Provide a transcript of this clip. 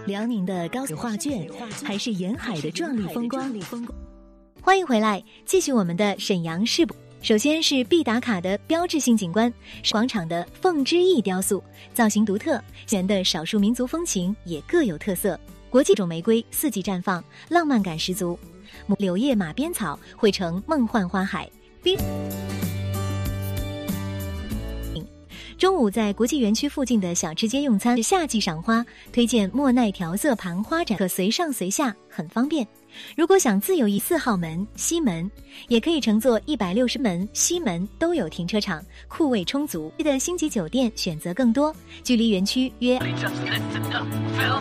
辽宁的高级画卷，还是沿海的壮丽风光？欢迎回来，继续我们的沈阳市部。首先是必打卡的标志性景观广场的凤之翼雕塑，造型独特，园的少数民族风情也各有特色。国际种玫瑰四季绽放，浪漫感十足。柳叶马鞭草绘成梦幻花海。中午在国际园区附近的小吃街用餐，夏季赏花，推荐莫奈调色盘花展，可随上随下，很方便。如果想自由4号门、西门，也可以乘坐160门、西门，都有停车场，库位充足。的星级酒店选择更多，距离园区约。